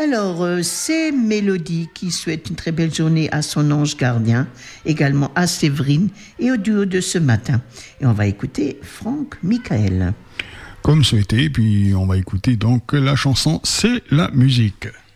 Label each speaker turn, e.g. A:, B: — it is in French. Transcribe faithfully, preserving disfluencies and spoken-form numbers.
A: Alors, euh, c'est Mélodie qui souhaite une très belle journée à son ange gardien, également à Séverine et au duo de ce matin. Et on va écouter Franck Michael.
B: Comme souhaité, puis on va écouter donc la chanson C'est la musique.